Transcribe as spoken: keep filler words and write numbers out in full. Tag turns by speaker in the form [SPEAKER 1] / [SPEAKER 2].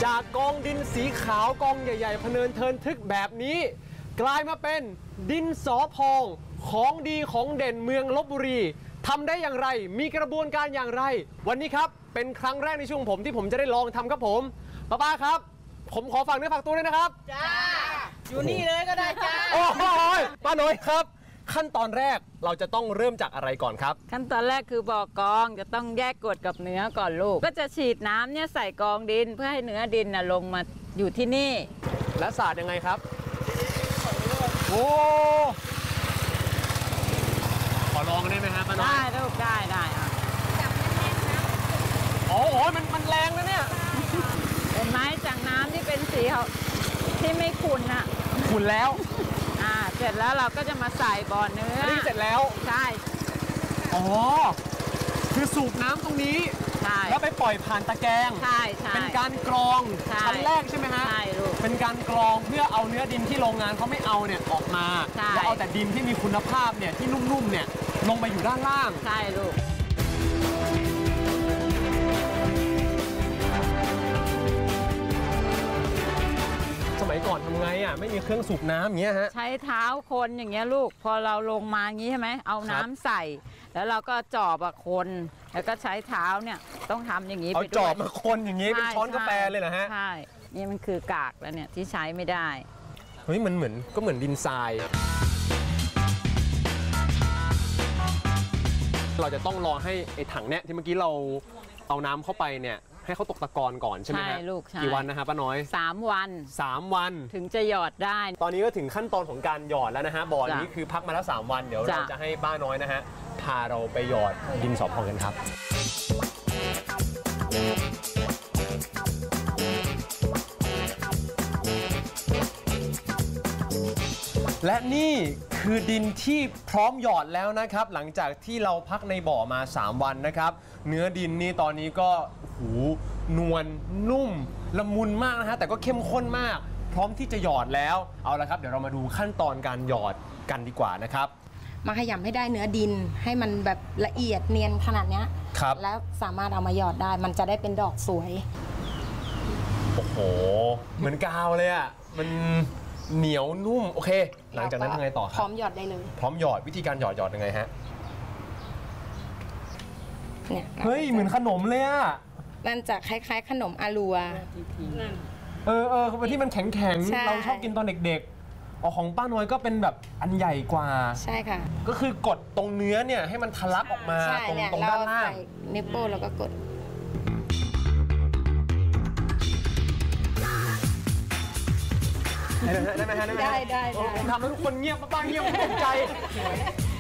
[SPEAKER 1] จากกองดินสีขาวกองใหญ่ๆพเนินเทินทึกแบบนี้กลายมาเป็นดินสอพองของดีของเด่นเมืองลพบุรีทำได้อย่างไรมีกระบวนการอย่างไรวันนี้ครับเป็นครั้งแรกในช่วงผมที่ผมจะได้ลองทำครับผมป้าป้าครับผมขอฝากเนื้อฝากตัวด้วยนะครับ
[SPEAKER 2] จ้าอยู่นี่เลยก็ได้จ้า
[SPEAKER 1] โอ้โหป้าน้อยครับขั้นตอนแรกเราจะต้องเริ่มจากอะไรก่อนครับ
[SPEAKER 3] ขั้นตอนแรกคือบ่อกองจะต้องแยกกรดกับเนื้อก่อนลูกก็จะฉีดน้ำเนี่ยใส่กองดินเพื่อให้เนื้อดินน่ะลงมาอยู่ที่นี่
[SPEAKER 1] และสาดยังไงครับโอ้ขอลองได้ไหมฮะป้าน้อย
[SPEAKER 3] ได้ลูกได้ได้อ่ะ
[SPEAKER 2] จับแน่นๆนะ
[SPEAKER 1] โอ้โหมันมันแรงนะเนี่ย
[SPEAKER 3] เห็นไหมจากน้ำที่เป็นสีที่ไม่ขุ่นอ่ะ
[SPEAKER 1] ขุ่นแล้ว
[SPEAKER 3] อ่าเสร็จแล้วเราก็จะมาใส่บ่อเนื้อ
[SPEAKER 1] อันนี้เสร็จแล้ว
[SPEAKER 3] ใช่
[SPEAKER 1] อ๋อคือสูบน้ำตรงนี้
[SPEAKER 3] ใช่
[SPEAKER 1] แล้วไปปล่อยผ่านตะแกรง
[SPEAKER 3] ใช่ใช่
[SPEAKER 1] เป็นการกรองชั้นแรกใช่ไหมฮะ
[SPEAKER 3] ใช่ลูก
[SPEAKER 1] เป็นการกรองเพื่อเอาเนื้อดินที่โรงงานเขาไม่เอาเนี่ยออกมาแล้วเอาแต่ดินที่มีคุณภาพเนี่ยที่นุ่มๆเนี่ยลงไปอยู่ด้านล่าง
[SPEAKER 3] ใช่ลูก
[SPEAKER 1] สมัยก่อนทำไงอ่ะไม่มีเครื่องสูบน้ำอย่างเงี้ยฮะ
[SPEAKER 3] ใช้เท้าคนอย่างเงี้ยลูกพอเราลงมาอย่างงี้ใช่ไหมเอาน้ำใส่แล้วเราก็จอบอะคนแล้วก็ใช้เท้าเนี่ยต้องทำอย่างนี้
[SPEAKER 1] เอาจอบมาคนอย่างนี้เป็นช้อนกาแฟเลยเหรอฮะ
[SPEAKER 3] ใช่นี่มันคือกากแล้วเนี่ยที่ใช้ไม่ได้
[SPEAKER 1] เฮ้ยมันเหมือนก็เหมือนดินทรายเราจะต้องรอให้ไอ้ถังเนี่ยที่เมื่อกี้เราเอาน้ำเข้าไปเนี่ยให้เขาตกตะกอนก่อนใช่ไหมครับ
[SPEAKER 3] ใช่ลูกใช่
[SPEAKER 1] กี่วันนะครับป้าน้อย
[SPEAKER 3] สามวัน
[SPEAKER 1] สามวัน
[SPEAKER 3] ถึงจะหยอดได้
[SPEAKER 1] ตอนนี้ก็ถึงขั้นตอนของการหยอดแล้วนะฮะบ่อนี้คือพักมาแล้วสามวันเดี๋ยวเราจะให้ป้าน้อยนะฮะพาเราไปหยอดดินสอพองกันครับและนี่คือดินที่พร้อมหยอดแล้วนะครับหลังจากที่เราพักในบ่อมาสามวันนะครับเนื้อดินนี่ตอนนี้ก็หูนวลนุ่มละมุนมากนะฮะแต่ก็เข้มข้นมากพร้อมที่จะหยอดแล้วเอาละครับเดี๋ยวเรามาดูขั้นตอนการหยอดกันดีกว่านะครับ
[SPEAKER 2] มาขยำให้ได้เนื้อดินให้มันแบบละเอียดเนียนขนาดนี้
[SPEAKER 1] ครับ
[SPEAKER 2] แล้วสามารถเอามาหยอดได้มันจะได้เป็นดอกสวย
[SPEAKER 1] โอ้โหเหมือนกาวเลยอ่ะมันเหนียวนุ่มโอเคหลังจากนั้นยังไงต่อครับ
[SPEAKER 2] พร้อมหยอดได้เลย
[SPEAKER 1] พร้อมหยอดวิธีการหยอดหยอดยังไงฮะ
[SPEAKER 2] เนี่ย
[SPEAKER 1] เฮ้ยเหมือนขนมเลยอ่ะ
[SPEAKER 2] มันจะคล้ายๆขนมอาลัว
[SPEAKER 1] เออเออที่มันแข็งๆเราชอบกินตอนเด็กๆอ๋อของป้าน้อยก็เป็นแบบอันใหญ่กว่า
[SPEAKER 2] ใช่ค่ะ
[SPEAKER 1] ก็คือกดตรงเนื้อเนี่ยให้มันทะลักออกมาตรงตรงด้านล่าง
[SPEAKER 2] นิ้วโป้งแล้วก็กด
[SPEAKER 1] ได้ไหมฮะได้ไหมฮะ
[SPEAKER 2] ได้ได้
[SPEAKER 1] ผมทำให้ทุกคนเงียบป้าเงียบตกใจ